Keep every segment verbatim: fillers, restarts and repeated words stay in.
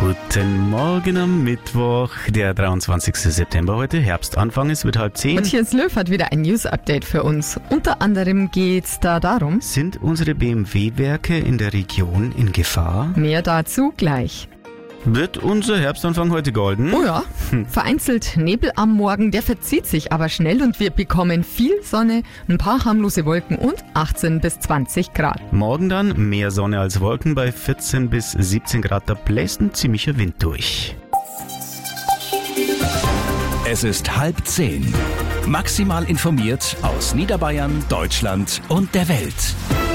Guten Morgen am Mittwoch, der dreiundzwanzigsten September heute, Herbstanfang, es wird halb zehn. Matthias Löw hat wieder ein News-Update für uns. Unter anderem geht's da darum: Sind unsere B M W-Werke in der Region in Gefahr? Mehr dazu gleich. Wird unser Herbstanfang heute golden? Oh ja, vereinzelt Nebel am Morgen, der verzieht sich aber schnell und wir bekommen viel Sonne, ein paar harmlose Wolken und achtzehn bis zwanzig Grad. Morgen dann mehr Sonne als Wolken bei vierzehn bis siebzehn Grad, da bläst ein ziemlicher Wind durch. Es ist halb zehn. Maximal informiert aus Niederbayern, Deutschland und der Welt.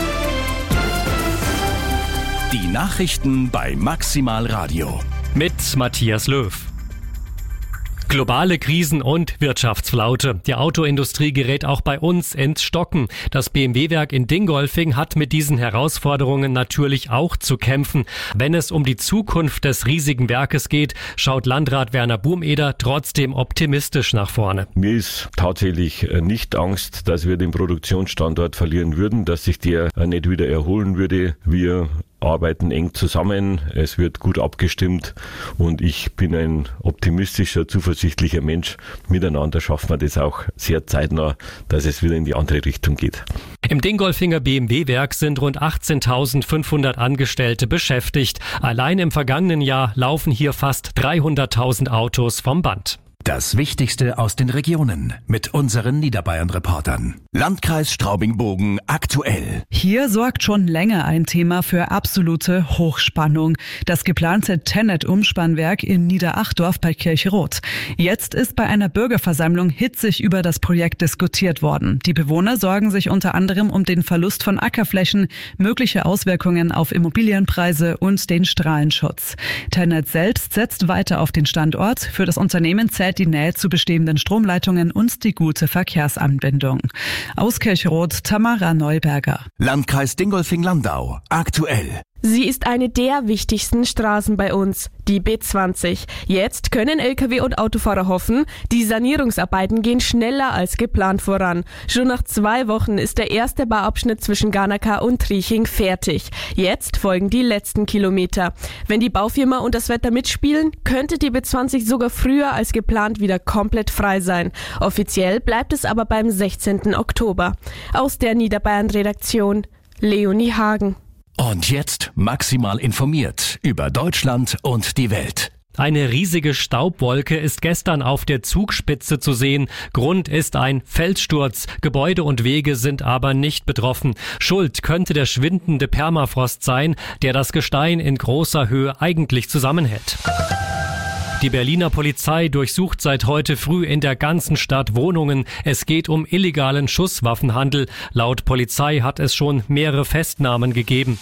Die Nachrichten bei Maximal Radio. Mit Matthias Löw. Globale Krisen und Wirtschaftsflaute. Die Autoindustrie gerät auch bei uns ins Stocken. Das B M W-Werk in Dingolfing hat mit diesen Herausforderungen natürlich auch zu kämpfen. Wenn es um die Zukunft des riesigen Werkes geht, schaut Landrat Werner Burmeder trotzdem optimistisch nach vorne. Mir ist tatsächlich nicht Angst, dass wir den Produktionsstandort verlieren würden, dass sich der nicht wieder erholen würde. Wir arbeiten eng zusammen, es wird gut abgestimmt und ich bin ein optimistischer, zuversichtlicher Mensch. Miteinander schaffen wir das auch sehr zeitnah, dass es wieder in die andere Richtung geht. Im Dingolfinger B M W-Werk sind rund achtzehntausendfünfhundert Angestellte beschäftigt. Allein im vergangenen Jahr laufen hier fast dreihunderttausend Autos vom Band. Das Wichtigste aus den Regionen mit unseren Niederbayern-Reportern. Landkreis Straubing-Bogen aktuell. Hier sorgt schon länger ein Thema für absolute Hochspannung. Das geplante Tennet-Umspannwerk in Niederachdorf bei Kirchroth. Jetzt ist bei einer Bürgerversammlung hitzig über das Projekt diskutiert worden. Die Bewohner sorgen sich unter anderem um den Verlust von Ackerflächen, mögliche Auswirkungen auf Immobilienpreise und den Strahlenschutz. Tennet selbst setzt weiter auf den Standort. Für das Unternehmen zählt die Nähe zu bestehenden Stromleitungen und die gute Verkehrsanbindung. Aus Kirchroth, Tamara Neuberger. Landkreis Dingolfing-Landau aktuell. Sie ist eine der wichtigsten Straßen bei uns, die B zwanzig. Jetzt können L K W und Autofahrer hoffen, die Sanierungsarbeiten gehen schneller als geplant voran. Schon nach zwei Wochen ist der erste Bauabschnitt zwischen Garnaca und Trieching fertig. Jetzt folgen die letzten Kilometer. Wenn die Baufirma und das Wetter mitspielen, könnte die B zwanzig sogar früher als geplant wieder komplett frei sein. Offiziell bleibt es aber beim sechzehnten Oktober. Aus der Niederbayern-Redaktion, Leonie Hagen. Und jetzt maximal informiert über Deutschland und die Welt. Eine riesige Staubwolke ist gestern auf der Zugspitze zu sehen. Grund ist ein Felssturz. Gebäude und Wege sind aber nicht betroffen. Schuld könnte der schwindende Permafrost sein, der das Gestein in großer Höhe eigentlich zusammenhält. Die Berliner Polizei durchsucht seit heute früh in der ganzen Stadt Wohnungen. Es geht um illegalen Schusswaffenhandel. Laut Polizei hat es schon mehrere Festnahmen gegeben.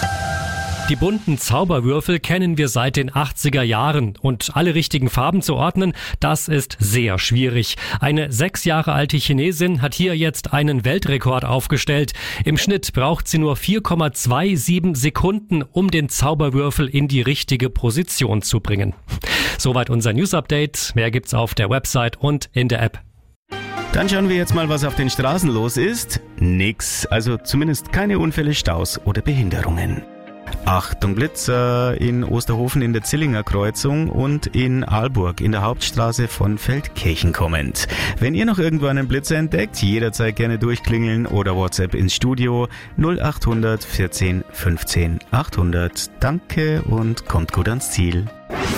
Die bunten Zauberwürfel kennen wir seit den achtziger Jahren und alle richtigen Farben zu ordnen, das ist sehr schwierig. Eine sechs Jahre alte Chinesin hat hier jetzt einen Weltrekord aufgestellt. Im Schnitt braucht sie nur vier Komma siebenundzwanzig Sekunden, um den Zauberwürfel in die richtige Position zu bringen. Soweit unser News-Update. Mehr gibt's auf der Website und in der App. Dann schauen wir jetzt mal, was auf den Straßen los ist. Nix, also zumindest keine Unfälle, Staus oder Behinderungen. Achtung Blitzer in Osterhofen in der Zillinger Kreuzung und in Aalburg in der Hauptstraße von Feldkirchen kommend. Wenn ihr noch irgendwo einen Blitzer entdeckt, jederzeit gerne durchklingeln oder WhatsApp ins Studio null achthundert vierzehn fünfzehn achthundert. Danke und kommt gut ans Ziel.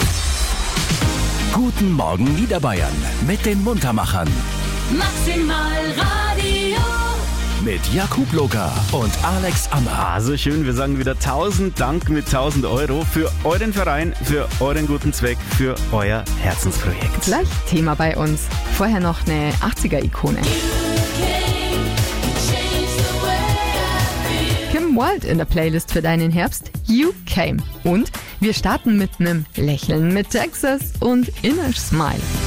Guten Morgen Niederbayern mit den Muntermachern. Maximal Radio. Mit Jakub Loka und Alex Ammer. Ah, so schön. Wir sagen wieder tausend Dank mit tausend Euro für euren Verein, für euren guten Zweck, für euer Herzensprojekt. Gleich Thema bei uns. Vorher noch eine achtziger-Ikone. Kim Wilde in der Playlist für deinen Herbst. You Came. Und wir starten mit einem Lächeln mit Texas und Inner Smile.